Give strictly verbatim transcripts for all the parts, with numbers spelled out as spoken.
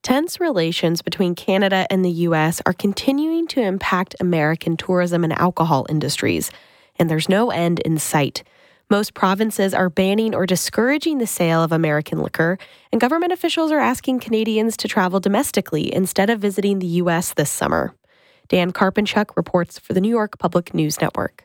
Tense relations between Canada and the U S are continuing to impact American tourism and alcohol industries, and there's no end in sight. Most provinces are banning or discouraging the sale of American liquor, and government officials are asking Canadians to travel domestically instead of visiting the U S this summer. Dan Karpenchuk reports for the New York Public News Network.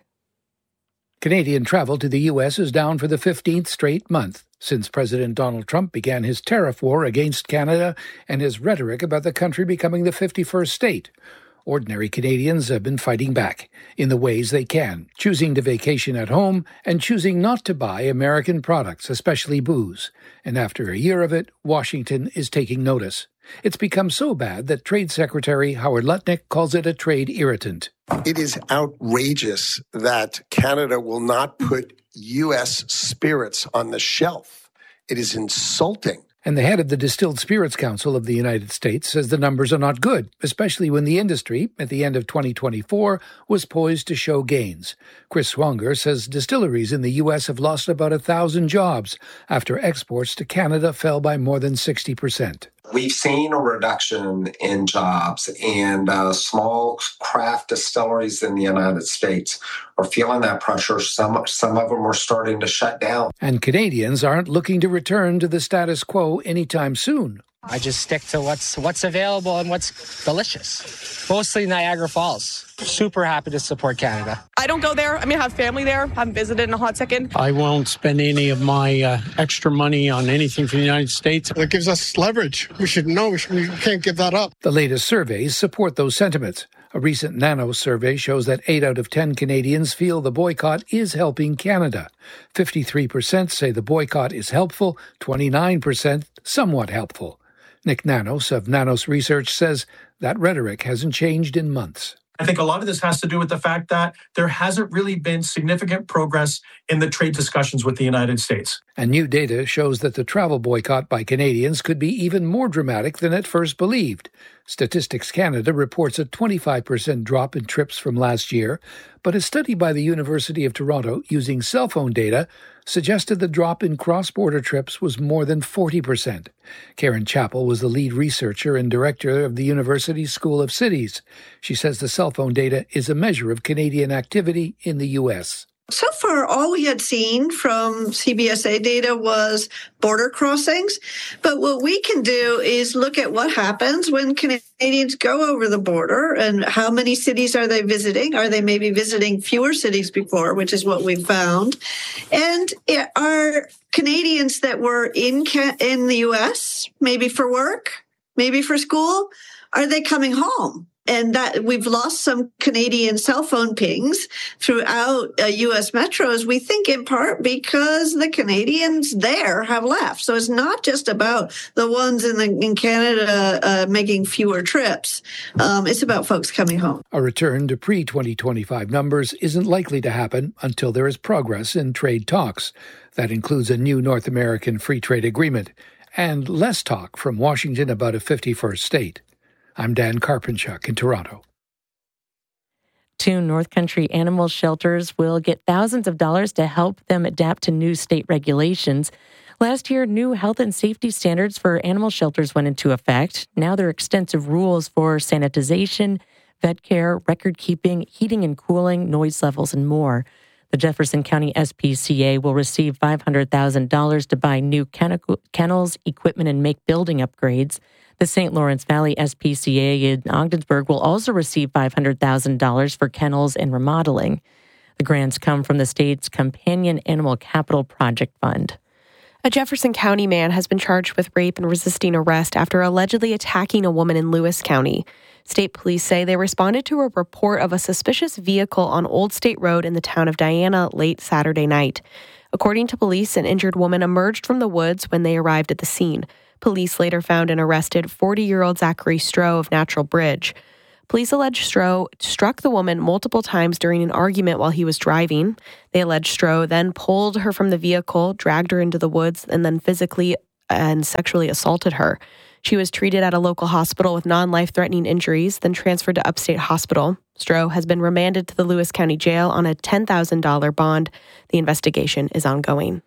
Canadian travel to the U S is down for the fifteenth straight month since President Donald Trump began his tariff war against Canada and his rhetoric about the country becoming the fifty-first state. Ordinary Canadians have been fighting back in the ways they can, choosing to vacation at home and choosing not to buy American products, especially booze. And after a year of it, Washington is taking notice. It's become so bad that Trade Secretary Howard Lutnick calls it a trade irritant. It is outrageous that Canada will not put U S spirits on the shelf. It is insulting. And the head of the Distilled Spirits Council of the United States says the numbers are not good, especially when the industry, at the end of twenty twenty-four, was poised to show gains. Chris Swanger says distilleries in the U S have lost about a thousand jobs after exports to Canada fell by more than sixty percent. We've seen a reduction in jobs, and uh, small craft distilleries in the United States are feeling that pressure. Some, some of them are starting to shut down. And Canadians aren't looking to return to the status quo anytime soon. I just stick to what's what's available and what's delicious. Mostly Niagara Falls. Super happy to support Canada. I don't go there. I mean, I have family there. I haven't visited in a hot second. I won't spend any of my uh, extra money on anything from the United States. It gives us leverage. We should know. We, should, we can't give that up. The latest surveys support those sentiments. A recent Nanos survey shows that eight out of ten Canadians feel the boycott is helping Canada. fifty-three percent say the boycott is helpful, twenty-nine percent somewhat helpful. Nick Nanos of Nanos Research says that rhetoric hasn't changed in months. I think a lot of this has to do with the fact that there hasn't really been significant progress in the trade discussions with the United States. And new data shows that the travel boycott by Canadians could be even more dramatic than at first believed. Statistics Canada reports a twenty-five percent drop in trips from last year, but a study by the University of Toronto using cell phone data suggested the drop in cross-border trips was more than forty percent. Karen Chappell was the lead researcher and director of the university's School of Cities. She says the cell phone data is a measure of Canadian activity in the U S. So far, all we had seen from C B S A data was border crossings. But what we can do is look at what happens when Canadians go over the border and how many cities are they visiting? Are they maybe visiting fewer cities before, which is what we found? And are Canadians that were in in the U S, maybe for work, maybe for school, are they coming home? And that we've lost some Canadian cell phone pings throughout uh, U S metros, we think in part because the Canadians there have left. So it's not just about the ones in, the, in Canada uh, making fewer trips. Um, it's about folks coming home. A return to pre-twenty twenty-five numbers isn't likely to happen until there is progress in trade talks. That includes a new North American free trade agreement and less talk from Washington about a fifty-first state. I'm Dan Karpenchuk in Toronto. Two North Country animal shelters will get thousands of dollars to help them adapt to new state regulations. Last year, new health and safety standards for animal shelters went into effect. Now there are extensive rules for sanitization, vet care, record keeping, heating and cooling, noise levels, and more. The Jefferson County S P C A will receive five hundred thousand dollars to buy new kennels, equipment, and make building upgrades. The Saint Lawrence Valley S P C A in Ogdensburg will also receive five hundred thousand dollars for kennels and remodeling. The grants come from the state's Companion Animal Capital Project Fund. A Jefferson County man has been charged with rape and resisting arrest after allegedly attacking a woman in Lewis County. State police say they responded to a report of a suspicious vehicle on Old State Road in the town of Diana late Saturday night. According to police, an injured woman emerged from the woods when they arrived at the scene. Police later found and arrested forty-year-old Zachary Stroh of Natural Bridge. Police allege Stroh struck the woman multiple times during an argument while he was driving. They allege Stroh then pulled her from the vehicle, dragged her into the woods, and then physically and sexually assaulted her. She was treated at a local hospital with non-life-threatening injuries, then transferred to Upstate Hospital. Stroh has been remanded to the Lewis County Jail on a ten thousand dollars bond. The investigation is ongoing.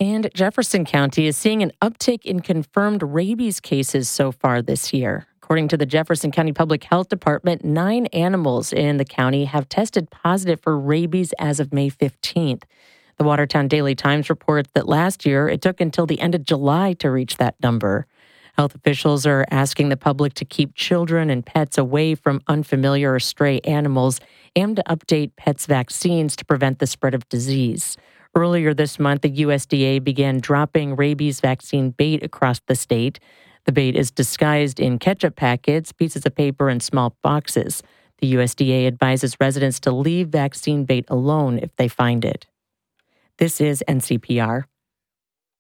And Jefferson County is seeing an uptick in confirmed rabies cases so far this year. According to the Jefferson County Public Health Department, nine animals in the county have tested positive for rabies as of May fifteenth. The Watertown Daily Times reports that last year it took until the end of July to reach that number. Health officials are asking the public to keep children and pets away from unfamiliar or stray animals and to update pets' vaccines to prevent the spread of disease. Earlier this month, the U S D A began dropping rabies vaccine bait across the state. The bait is disguised in ketchup packets, pieces of paper, and small boxes. The U S D A advises residents to leave vaccine bait alone if they find it. This is N C P R.